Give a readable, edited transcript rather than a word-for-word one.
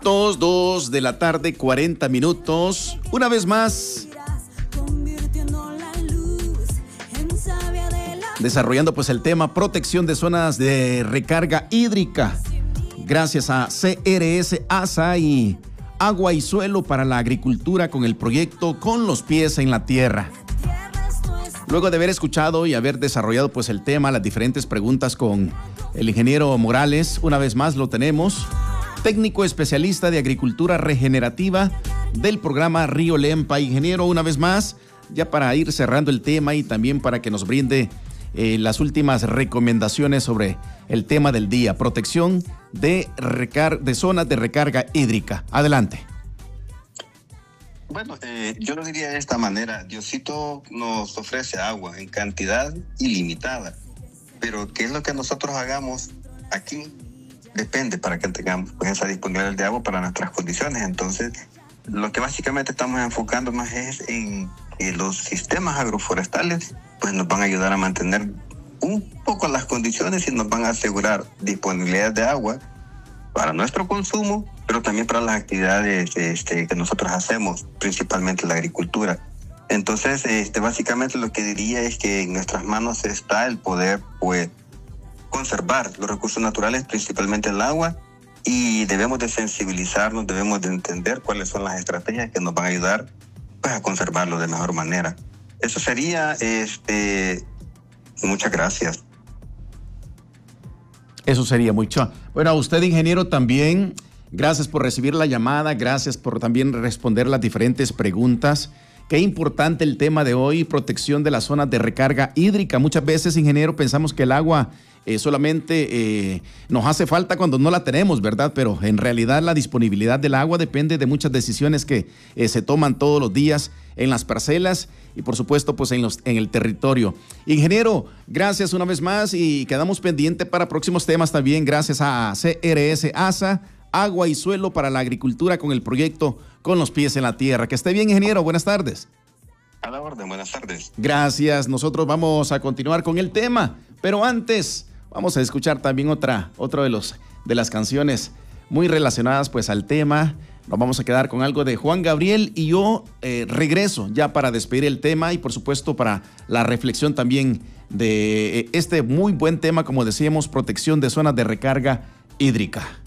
2 de la tarde, 40 minutos. Una vez más, desarrollando pues el tema protección de zonas de recarga hídrica. Gracias a CRS ASA y Agua y Suelo para la Agricultura con el proyecto Con los Pies en la Tierra. Luego de haber escuchado y haber desarrollado pues el tema, las diferentes preguntas con el ingeniero Morales, una vez más lo tenemos, técnico especialista de agricultura regenerativa del programa Río Lempa. Ingeniero, una vez más, ya para ir cerrando el tema y también para que nos brinde las últimas recomendaciones sobre el tema del día, protección de zonas de recarga hídrica. Adelante. Bueno, yo lo diría de esta manera. Diosito nos ofrece agua en cantidad ilimitada, pero ¿qué es lo que nosotros hagamos aquí? Depende para que tengamos pues esa disponibilidad de agua para nuestras condiciones. Entonces, lo que básicamente estamos enfocando más es en que los sistemas agroforestales pues nos van a ayudar a mantener un poco las condiciones y nos van a asegurar disponibilidad de agua para nuestro consumo, pero también para las actividades que nosotros hacemos, principalmente la agricultura. Entonces, básicamente lo que diría es que en nuestras manos está el poder pues conservar los recursos naturales, principalmente el agua, y debemos de sensibilizarnos, debemos de entender cuáles son las estrategias que nos van a ayudar pues a conservarlo de mejor manera. Eso sería, muchas gracias. Eso sería mucho. Bueno, a usted, ingeniero, también, gracias por recibir la llamada, gracias por también responder las diferentes preguntas. Qué importante el tema de hoy, protección de las zonas de recarga hídrica. Muchas veces, ingeniero, pensamos que el agua solamente nos hace falta cuando no la tenemos, ¿verdad? Pero en realidad la disponibilidad del agua depende de muchas decisiones que se toman todos los días en las parcelas y por supuesto pues en el territorio. Ingeniero, gracias una vez más y quedamos pendientes para próximos temas también. Gracias a CRS ASA, Agua y Suelo para la Agricultura con el proyecto Con los Pies en la Tierra. Que esté bien, ingeniero. Buenas tardes. A la orden, buenas tardes. Gracias. Nosotros vamos a continuar con el tema, pero antes vamos a escuchar también otra de las canciones muy relacionadas pues al tema. Nos vamos a quedar con algo de Juan Gabriel y yo regreso ya para despedir el tema y por supuesto para la reflexión también de este muy buen tema, como decíamos, protección de zonas de recarga hídrica.